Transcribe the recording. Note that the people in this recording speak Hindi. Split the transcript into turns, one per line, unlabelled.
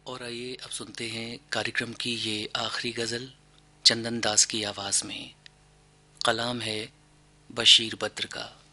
और आइए अब सुनते हैं कार्यक्रम की ये आखिरी गज़ल चंदन दास की आवाज़ में। कलाम है बशीर बद्र का।